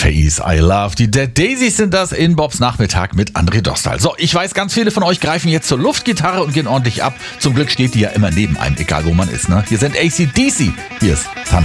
Face, I Love. Die Dead Daisies sind das in Bobs Nachmittag mit André Dostal. So, ich weiß, ganz viele von euch greifen jetzt zur Luftgitarre und gehen ordentlich ab. Zum Glück steht die ja immer neben einem, egal wo man ist. Ne? Hier sind AC/DC. Hier ist Thunder.